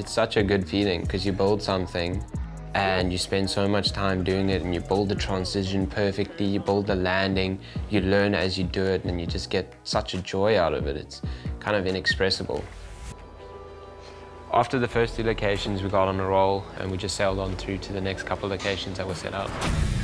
It's such a good feeling because you build something and you spend so much time doing it, and you build the transition perfectly, you build the landing, you learn as you do it, and you just get such a joy out of it. It's kind of inexpressible. After the first 2 locations, we got on a roll and we just sailed on through to the next couple of locations that were set up.